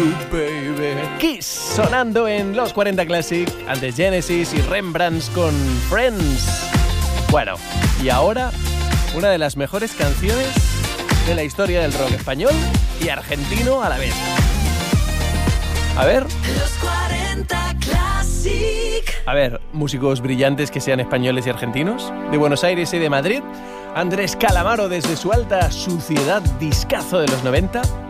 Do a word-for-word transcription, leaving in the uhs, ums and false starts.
baby. Kiss sonando en los cuarenta Classic, antes Genesis y Rembrandts con Friends. Bueno, y ahora una de las mejores canciones de la historia del rock español y argentino a la vez. A ver. Los cuarenta Classic. A ver, músicos brillantes que sean españoles y argentinos, de Buenos Aires y de Madrid. Andrés Calamaro desde su alta suciedad discazo de los noventa.